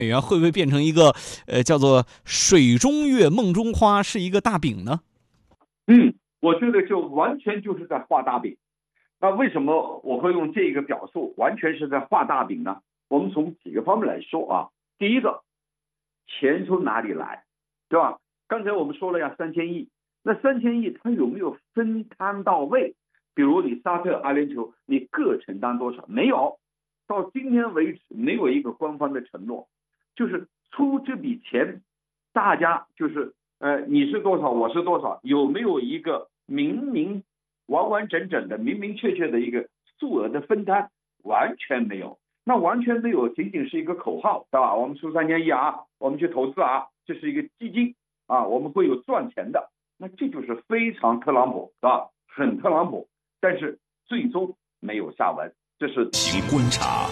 美元会不会变成一个叫做水中月梦中花，是一个大饼呢？ 我觉得就完全就是在画大饼。那为什么我会用这个表述，完全是在画大饼呢？我们从几个方面来说啊。第一个，钱从哪里来，对吧？刚才我们说了呀，3000亿，那3000亿它有没有分摊到位？比如你沙特、阿联酋，你各承担多少？没有，到今天为止没有一个官方的承诺，就是出这笔钱，大家就是你是多少，我是多少，有没有一个完完整整的、明明确确的一个数额的分摊？完全没有。那完全没有，仅仅是一个口号，对吧？我们出3000亿啊，我们去投资啊，这是一个基金啊，我们会有赚钱的。那这就是非常特朗普，是吧？很特朗普，但是最终没有下文。这是行观察。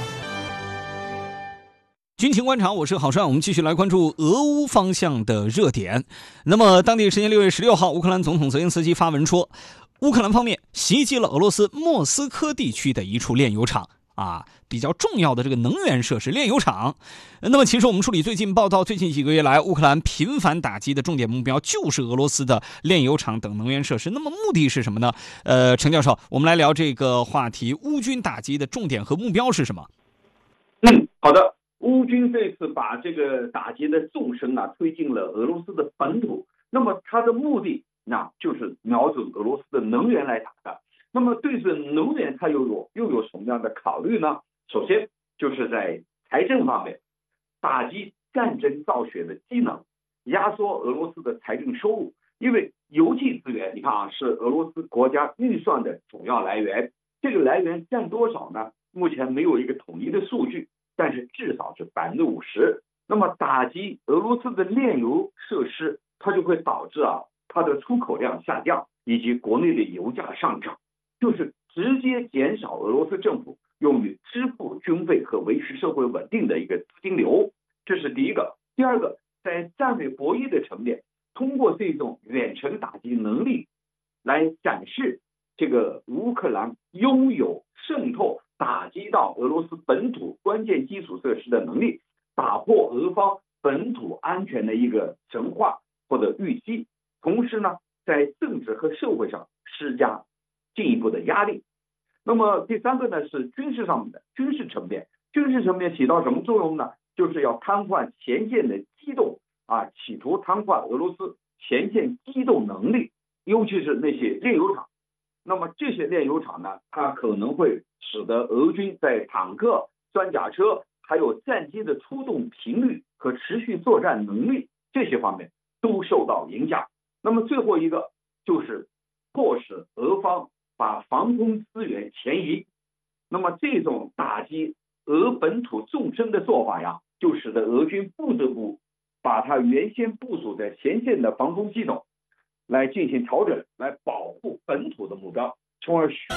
军情观察，我是郝帅，我们继续来关注俄乌方向的热点。那么，当地时间6月16号，乌克兰总统泽连斯基发文说，乌克兰方面袭击了俄罗斯莫斯科地区的一处炼油厂。比较重要的这个能源设施炼油厂。那么其实我们梳理最近报道，最近几个月来乌克兰频繁打击的重点目标就是俄罗斯的炼油厂等能源设施。那么目的是什么呢？程教授，我们来聊这个话题，乌军打击的重点和目标是什么？ 好的。乌军这次把这个打击的纵深推进了俄罗斯的本土，那么它的目的就是瞄准俄罗斯的能源来打的。那么对这能源它又有什么样的考虑呢？首先就是在财政方面，打击战争造血的机能，压缩俄罗斯的财政收入。因为油气资源你看是俄罗斯国家预算的主要来源，这个来源占多少呢？目前没有一个统一的数据，但是至少是50%。那么打击俄罗斯的炼油设施，它就会导致它的出口量下降，以及国内的油价上涨，就是直接减少俄罗斯政府用于支付军费和维持社会稳定的一个资金流。这是第一个。第二个，在战略博弈的层面，通过这种远程打击能力来展示这个乌克兰拥有渗透打击到俄罗斯本土关键基础设施的能力，打破俄方本土安全的一个神话或者预期，同时呢，在政治和社会上施加进一步的压力。那么第三个呢是军事上面的军事层面起到什么作用呢？就是要瘫痪前线的机动企图瘫痪俄罗斯前线机动能力，尤其是那些炼油厂。那么这些炼油厂呢，它可能会使得俄军在坦克、装甲车还有战机的出动频率和持续作战能力这些方面都受到影响。那么最后一个就是迫使俄方把防空资源前移。那么这种打击俄本土纵深的做法就使得俄军不得不把它原先部署在前线的防空系统来进行调整，来保护本土的目标，从而